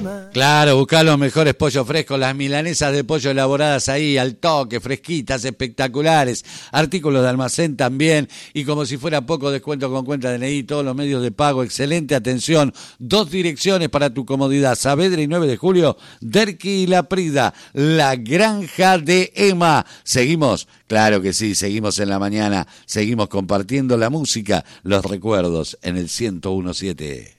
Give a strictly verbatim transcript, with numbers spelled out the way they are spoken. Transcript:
Claro, buscá los mejores pollos frescos, las milanesas de pollo elaboradas ahí, al toque, fresquitas, espectaculares, artículos de almacén también, y como si fuera poco, descuento con cuenta D N I, todos los medios de pago, excelente atención, dos direcciones para tu comodidad, Saavedra y nueve de julio, Derqui y La Prida, la granja de Emma. Seguimos, claro que sí, seguimos en la mañana, seguimos compartiendo la música, los recuerdos en el ciento uno punto siete.